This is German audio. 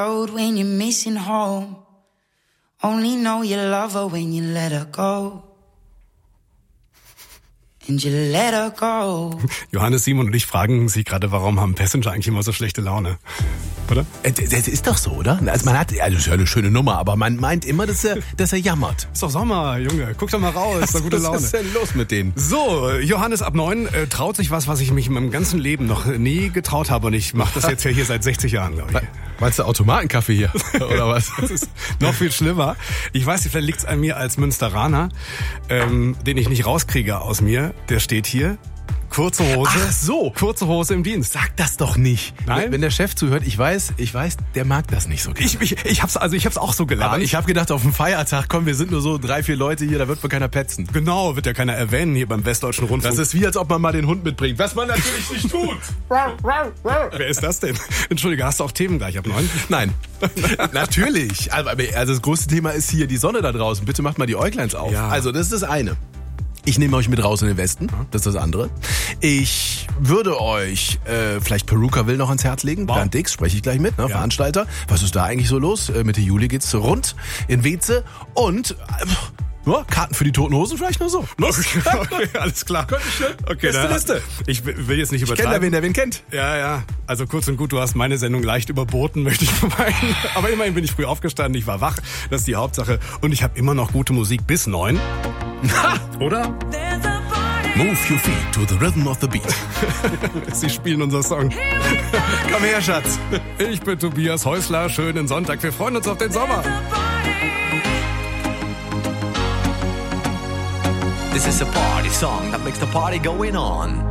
When you're missing home, only know you love her when you let her go. And you let her go. Johannes, Simon und ich fragen Sie gerade, warum haben Passenger eigentlich immer so schlechte Laune? Oder? Das ist doch so, oder? Also man hat, das ist ja eine schöne Nummer, aber man meint immer, dass er jammert. Ist doch Sommer, Junge. Guck doch mal raus, ist doch gute Laune. Was ist denn los mit denen? So, Johannes ab 9 traut sich was ich mich in meinem ganzen Leben noch nie getraut habe. Und ich mache das jetzt ja hier seit 60 Jahren, glaube ich. Meinst du Automatenkaffee hier? Oder was? Das ist noch viel schlimmer. Ich weiß nicht, vielleicht liegt es an mir als Münsteraner, den ich nicht rauskriege aus mir. Der steht hier. Kurze Hose. Ach so. Kurze Hose im Dienst. Sag das doch nicht. Nein? Wenn der Chef zuhört, ich weiß, der mag das nicht so gerne. Ich hab's auch so gelernt. Aber ich habe gedacht, auf dem Feiertag, komm, wir sind nur so 3-4 Leute hier, da wird wohl keiner petzen. Genau, wird ja keiner erwähnen hier beim Westdeutschen Rundfunk. Das ist wie, als ob man mal den Hund mitbringt, was man natürlich nicht tut. Wer ist das denn? Entschuldige, hast du auch Themen gleich ab 9? Nein. Natürlich. Also das große Thema ist hier die Sonne da draußen. Bitte macht mal die Äugleins auf. Ja. Also das ist das eine. Ich nehme euch mit raus in den Westen, das ist das andere. Ich würde euch vielleicht Perukaville noch ans Herz legen. Wow. Bernd Dix, spreche ich gleich mit, ne? Ja. Veranstalter. Was ist da eigentlich so los? Mitte Juli geht's rund in Weze. Und Karten für die Toten Hosen vielleicht nur so. Okay, alles klar. Okay, Liste. Ich will jetzt nicht übertreiben. Ich kenne da wen kennt. Ja. Also kurz und gut, du hast meine Sendung leicht überboten, möchte ich meinen. Aber immerhin bin ich früh aufgestanden, ich war wach. Das ist die Hauptsache. Und ich habe immer noch gute Musik bis 9. Oder? Move your feet to the rhythm of the beat. Sie spielen unser Song. Komm her, Schatz. Ich bin Tobias Häusler. Schönen Sonntag. Wir freuen uns auf den Sommer. This is a party song that makes the party going on.